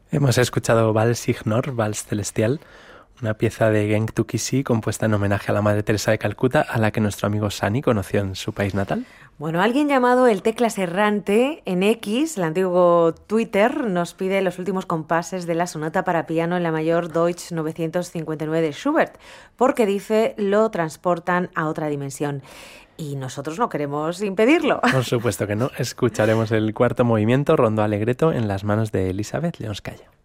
Hemos escuchado Vals Ignor, Vals Celestial, una pieza de Genk Tukisi compuesta en homenaje a la Madre Teresa de Calcuta, a la que nuestro amigo Sani conoció en su país natal. Bueno, alguien llamado el Teclas Errante en X, el antiguo Twitter, nos pide los últimos compases de la sonata para piano en la mayor Deutsch 959 de Schubert, porque dice lo transportan a otra dimensión. Y nosotros no queremos impedirlo. Por supuesto que no. Escucharemos el cuarto movimiento, Rondó Allegretto, en las manos de Elisabeth Leonskaya.